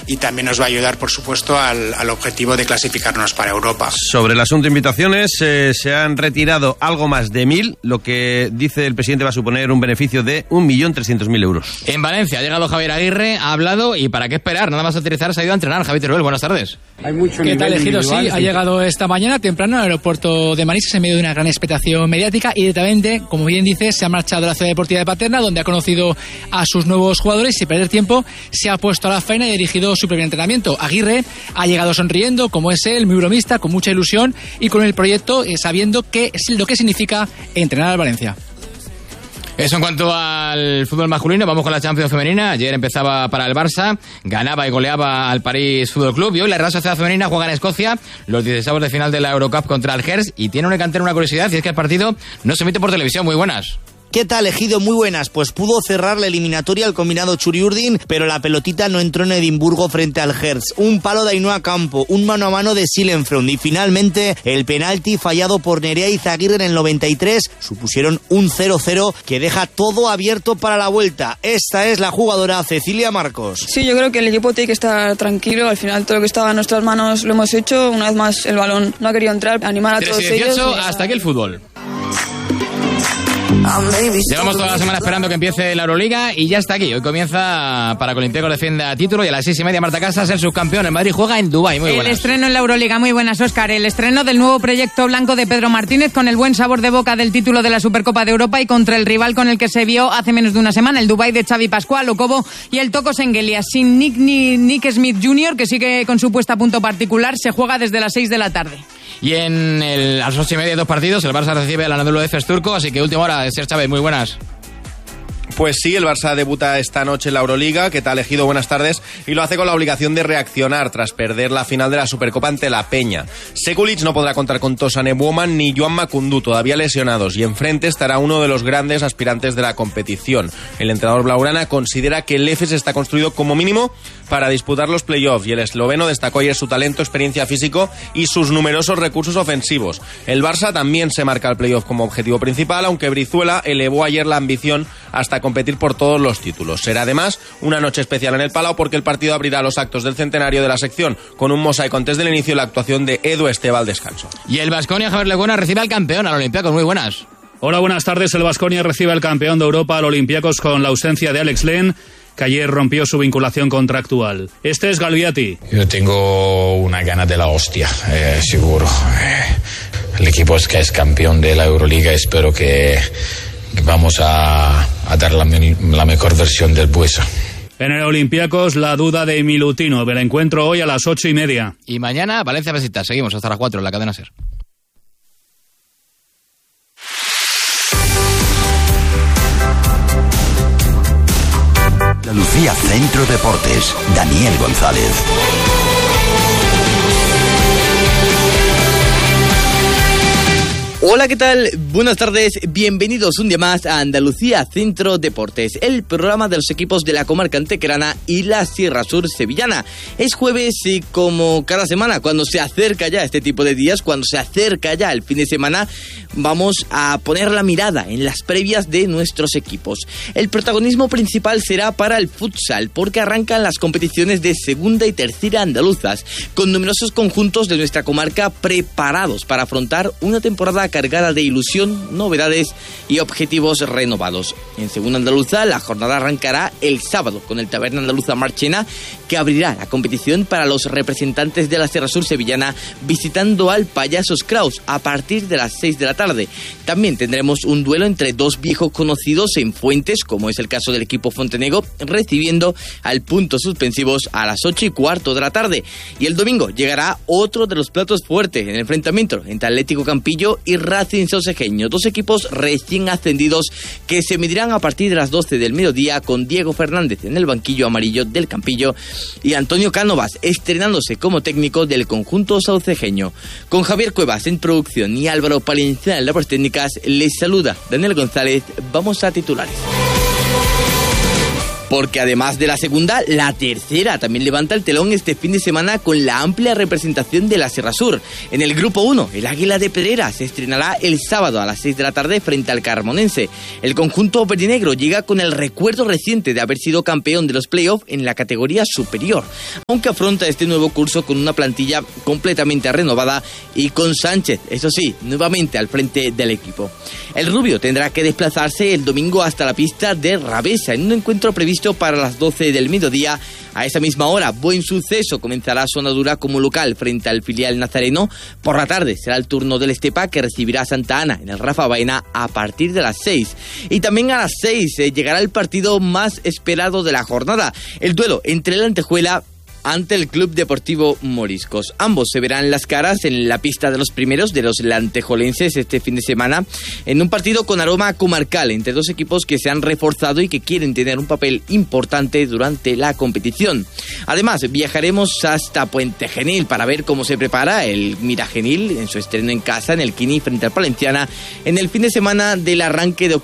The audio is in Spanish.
y también nos va a ayudar, por supuesto, al objetivo de clasificarnos para Europa. Sobre el asunto de invitaciones, se han retirado algo más de 1.000, lo que dice el presidente va a suponer un beneficio de 1.300.000 euros. En Valencia ha llegado Javier Aguirre, ha hablado y ¿para qué esperar? Nada más aterrizar se ha ido a entrenar. Javier Teruel, buenas tardes. Hay mucho ¿Qué tal, Ejido? Sí, individual. ha llegado esta mañana temprano al aeropuerto de Manises en medio de una gran expectación mediática y directamente, como bien dice, se ha marchado a la ciudad deportiva de Paterna, donde ha conocido a sus nuevos jugadores y sin perder tiempo se ha puesto a la faena y ha dirigido su primer entrenamiento. Aguirre ha llegado sonriendo, como es él, muy bromista, con mucha ilusión y con el proyecto sabiendo qué es lo que significa entrenar al Valencia. Eso en cuanto al fútbol masculino. Vamos con la Champions femenina. Ayer empezaba para el Barça, ganaba y goleaba al París Fútbol Club y hoy la Real Sociedad femenina juega en Escocia los 16avos de final de la Eurocup contra el Hertz y tiene una cantera, una curiosidad, y es que el partido no se emite por televisión. Muy buenas. ¿Qué tal, Ejido? Muy buenas. Pues pudo cerrar la eliminatoria el combinado Churi-Urdin, pero la pelotita no entró en Edimburgo frente al Hertz. Un palo de Ainhoa Campo, un mano a mano de Silenfront y finalmente el penalti fallado por Nerea Izaguirre en el 93 supusieron un 0-0 que deja todo abierto para la vuelta. Esta es la jugadora Cecilia Marcos. Sí, yo creo que el equipo tiene que estar tranquilo. Al final todo lo que estaba en nuestras manos lo hemos hecho. Una vez más el balón no ha querido entrar. Animar a todos ellos. Hasta aquí el fútbol. Llevamos toda la semana esperando que empiece la Euroliga y ya está aquí. Hoy comienza para que Olympiacos defienda título y a las 6:30 Marta Casas, el subcampeón. El Madrid juega en Dubái. Muy buenas. El estreno en la Euroliga. Muy buenas, Óscar. El estreno del nuevo proyecto blanco de Pedro Martínez con el buen sabor de boca del título de la Supercopa de Europa y contra el rival con el que se vio hace menos de una semana, el Dubái de Xavi Pascual, Okobo y el Toko Sengelia. Sin Nick Smith Jr., que sigue con su puesta a punto particular, se juega desde las 6 de la tarde. Y a las 8:30 2 partidos, el Barça recibe al Anadolu Efes turco, así que última hora, Ser Chávez, muy buenas. Pues sí, el Barça debuta esta noche en la Euroliga. ¿Qué tal, Ejido? Buenas tardes. Y lo hace con la obligación de reaccionar tras perder la final de la Supercopa ante la Peña. Sekulic no podrá contar con Tosane Buoman ni Joan Macundú, todavía lesionados, y enfrente estará uno de los grandes aspirantes de la competición. El entrenador blaugrana considera que el Efes está construido como mínimo para disputar los playoffs y el esloveno destacó ayer su talento, experiencia físico y sus numerosos recursos ofensivos. El Barça también se marca el playoff como objetivo principal, aunque Brizuela elevó ayer la ambición hasta competir por todos los títulos. Será además una noche especial en el Palau porque el partido abrirá los actos del centenario de la sección con un mosaico antes del inicio de la actuación de Edu Esteve al descanso. Y el Baskonia, Javier Lecuona, recibe al campeón, al Olympiacos. Muy buenas. Hola, buenas tardes. El Baskonia recibe al campeón de Europa, al Olympiacos, con la ausencia de Alex Len, que ayer rompió su vinculación contractual. Este es Galviati. Yo tengo una gana de la hostia, seguro. El equipo es que es campeón de la Euroliga. Espero que vamos a dar la mejor versión del Buesa. En el Olympiacos, la duda de Milutinov. El encuentro hoy a las 8:30. Y mañana, Valencia Besiktas. Seguimos hasta las 4 en la cadena SER. Andalucía Centro Deportes, Daniel González. Hola, ¿qué tal? Buenas tardes, bienvenidos un día más a Andalucía Centro Deportes, el programa de los equipos de la comarca antequerana y la Sierra Sur sevillana. Es jueves y como cada semana, cuando se acerca ya este tipo de días, cuando se acerca ya el fin de semana, vamos a poner la mirada en las previas de nuestros equipos. El protagonismo principal será para el futsal, porque arrancan las competiciones de segunda y tercera andaluzas, con numerosos conjuntos de nuestra comarca preparados para afrontar una temporada cargada de ilusión, novedades y objetivos renovados. En segunda andaluza, la jornada arrancará el sábado con el Taberna Andaluza Marchena, que abrirá la competición para los representantes de la Sierra Sur sevillana visitando al Payasos Kraus a partir de las 6 de la tarde. También tendremos un duelo entre dos viejos conocidos en Fuentes, como es el caso del equipo fontenego, recibiendo al Puntos Suspensivos a las 8:15 de la tarde. Y el domingo llegará otro de los platos fuertes en el enfrentamiento entre Atlético Campillo y Racing Saucejeño, dos equipos recién ascendidos que se medirán a partir de las 12 del mediodía, con Diego Fernández en el banquillo amarillo del Campillo y Antonio Cánovas estrenándose como técnico del conjunto saucejeño. Con Javier Cuevas en producción y Álvaro Palencia en labores técnicas, les saluda Daniel González. Vamos a titulares. porque además de la segunda, la tercera también levanta el telón este fin de semana con la amplia representación de la Sierra Sur. En el grupo 1, el Águila de Pedrera se estrenará el sábado a las 6 de la tarde frente al Carmonense. El conjunto verdinegro llega con el recuerdo reciente de haber sido campeón de los playoffs en la categoría superior, aunque afronta este nuevo curso con una plantilla completamente renovada y con Sánchez, eso sí, nuevamente al frente del equipo. El rubio tendrá que desplazarse el domingo hasta la pista de Rabesa en un encuentro previsto para las 12 del mediodía. A esa misma hora, Buen Suceso comenzará su andadura como local frente al filial nazareno. Por la tarde será el turno del Estepa, que recibirá a Santa Ana en el Rafa Baena a partir de las 6. Y también a las 6 llegará el partido más esperado de la jornada, el duelo entre el Antejuela ante el Club Deportivo Moriscos. Ambos se verán las caras en la pista de los primeros de los lantejolenses este fin de semana, en un partido con aroma comarcal entre dos equipos que se han reforzado y que quieren tener un papel importante durante la competición. Además, viajaremos hasta Puente Genil para ver cómo se prepara el Miragenil en su estreno en casa en el Quini frente al Palenciana en el fin de semana del arranque de